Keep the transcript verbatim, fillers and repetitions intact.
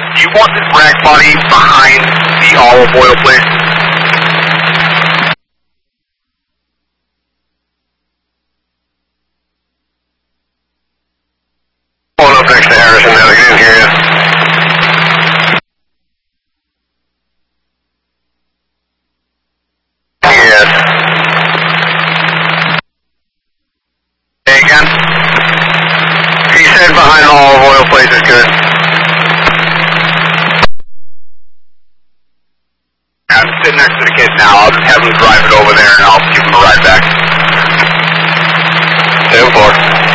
Do you want this rack body behind the olive oil place? Pulling up next to Harrison now, I didn't hear you. Yes. Hey again? He said behind the olive oil place is good. I'm sitting next to the kid now. I'll just have him drive it over there and I'll give him a ride back. ten four.